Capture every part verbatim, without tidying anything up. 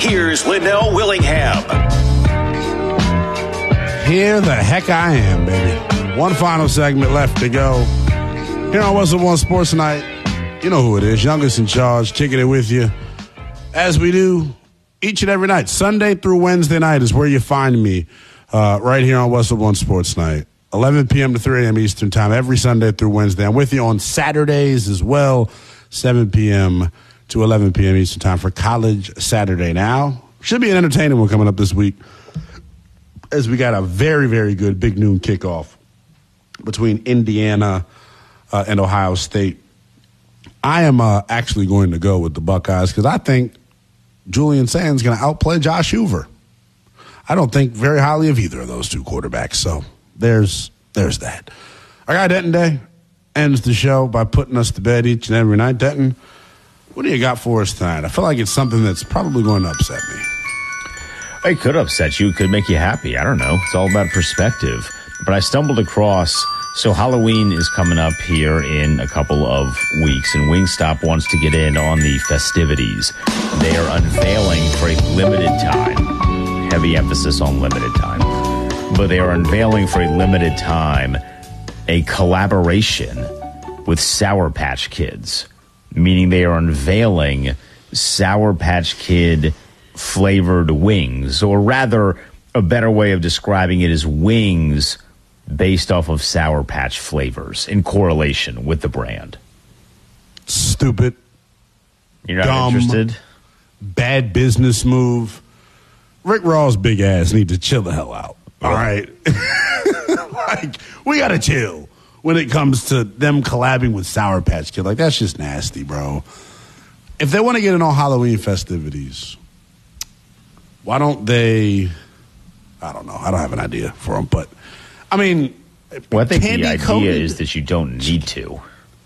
Here's Linnell Willingham. Here the heck I am, baby. One final segment left to go. Here on What's Up on Sports Night. You know who it is. Youngest in charge, kicking it with you. As we do each and every night. Sunday through Wednesday night is where you find me. Uh, right here on What's Up on Sports Night. eleven p.m. to three a.m. Eastern Time. Every Sunday through Wednesday. I'm with you on Saturdays as well. seven p.m. to eleven p.m. Eastern Time for College Saturday. Now, should be an entertaining one coming up this week, as we got a very, very good big noon kickoff between Indiana uh, and Ohio State. I am uh, actually going to go with the Buckeyes because I think Julian Sands is going to outplay Josh Hoover. I don't think very highly of either of those two quarterbacks. So there's there's that. Our guy Denton Day ends the show by putting us to bed each and every night. Denton, what do you got for us tonight? I feel like it's something that's probably going to upset me. It could upset you. It could make you happy. I don't know. It's all about perspective. But I stumbled across, so Halloween is coming up here in a couple of weeks, and Wingstop wants to get in on the festivities. They are unveiling for a limited time, heavy emphasis on limited time, but they are unveiling for a limited time a collaboration with Sour Patch Kids, meaning they are unveiling Sour Patch Kid flavored wings, or rather, a better way of describing it is wings based off of Sour Patch flavors in correlation with the brand. Stupid. You're not dumb, interested? Bad business move. Rick Ross' big ass need to chill the hell out. All right. Like, we got to chill when it comes to them collabing with Sour Patch Kid. Like, that's just nasty, bro. If they want to get in on Halloween festivities, why don't they, I don't know. I don't have an idea for them, but, I mean, well, I think the idea coated, is that you don't need to.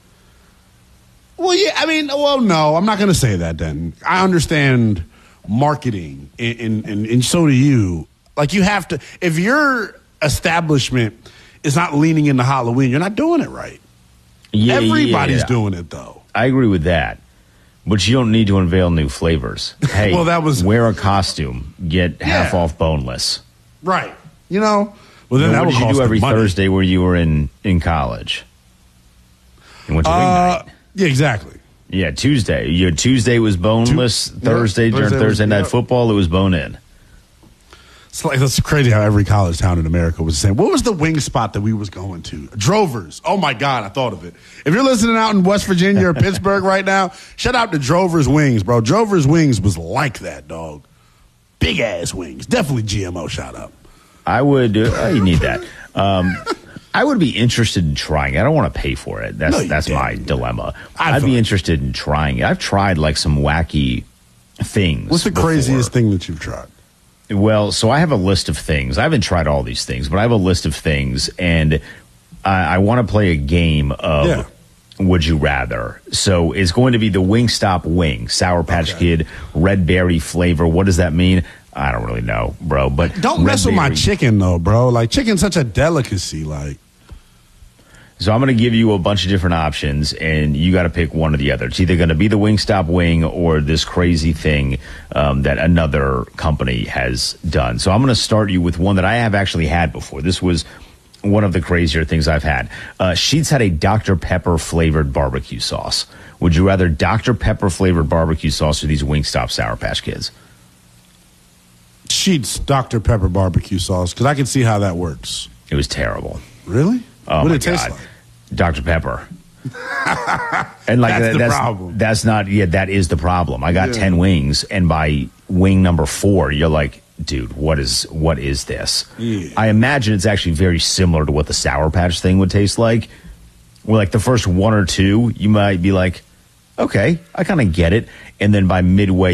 Well, yeah, I mean, well, no, I'm not going to say that then. I understand marketing, and, and, and, and so do you. Like, you have to, if your establishment is not leaning into Halloween, you're not doing it right. Yeah, Everybody's yeah. doing it, though. I agree with that. But you don't need to unveil new flavors. Hey, well, that was, wear a costume, get yeah. half off boneless. Right. You know? Well, then and that what would did you cost do every money. Thursday where you were in, in college? You went to wing Uh, night. yeah, exactly. Yeah, Tuesday. Your Tuesday was boneless. Tu- Thursday, yeah, during Thursday Thursday was- night yeah. football, it was bone in. It's like, that's crazy how every college town in America was saying, what was the wing spot that we was going to? Drovers. Oh, my God, I thought of it. If you're listening out in West Virginia or Pittsburgh right now, shout out to Drovers Wings, bro. Drovers Wings was like that, dog. Big-ass wings. Definitely G M O shout out. I would, uh, you need that. Um, I would be interested in trying it. I don't want to pay for it. That's No, you that's my didn't. dilemma. I I'd thought- be interested in trying it. I've tried like some wacky things. What's the before. craziest thing that you've tried? Well, so I have a list of things. I haven't tried all these things, but I have a list of things, and I, I want to play a game of Yeah. Would You Rather. So it's going to be the Wingstop wing, Sour Patch Okay. Kid, red berry flavor. What does that mean? I don't really know, bro. But Don't mess red with my berry- chicken, though, bro. Like, chicken's such a delicacy, like. So I'm going to give you a bunch of different options, and you got to pick one or the other. It's either going to be the Wingstop wing or this crazy thing um, that another company has done. So I'm going to start you with one that I have actually had before. This was one of the crazier things I've had. Uh, Sheetz had a Doctor Pepper flavored barbecue sauce. Would you rather Doctor Pepper flavored barbecue sauce or these Wingstop Sour Patch Kids? Sheetz Doctor Pepper barbecue sauce, because I can see how that works. It was terrible. Really? Oh, what my did it taste God. like? Doctor Pepper. And like That's that, the that's problem. That's not. Yeah, that is the problem. I got Yeah. ten wings, and by wing number four, you're like, dude, what is what is this? Yeah. I imagine it's actually very similar to what the Sour Patch thing would taste like. Where like the first one or two, you might be like, okay, I kind of get it, and then by midway,